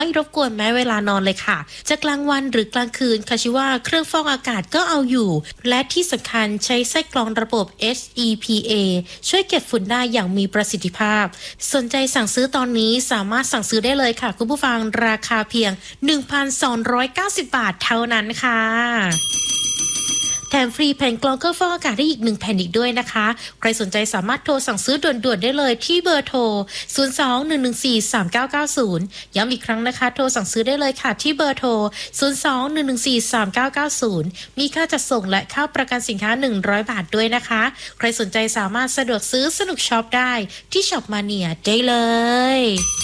ไม่รบกวนแม้เวลานอนเลยค่ะจะกลางวันหรือกลางคืนคาชิว่าเครื่องฟอกอากาศก็เอาอยู่และที่สำคัญใช้ไส้กรองระบบ HEPA ช่วยเก็บฝุ่นได้อย่างมีประสิทธิภาพสนใจสั่งซื้อตอนนี้สามารถสั่งซื้อได้เลยค่ะคุณผู้ฟังราคาเพียง 1,290 บาทเท่านั้นค่ะแถมฟรีแผ่นกรองเครื่องฟอกอากาศได้อีก1แผ่นอีกด้วยนะคะใครสนใจสามารถโทรสั่งซื้อด่วนๆได้เลยที่เบอร์โทร 02-114-3990 ย้ำอีกครั้งนะคะโทรสั่งซื้อได้เลยค่ะที่เบอร์โทร 02-114-3990 มีค่าจัดส่งและค่าประกันสินค้า100 บาทด้วยนะคะใครสนใจสามารถสะดวกซื้อสนุกช็อปได้ที่ช็อปมาเนียได้เลย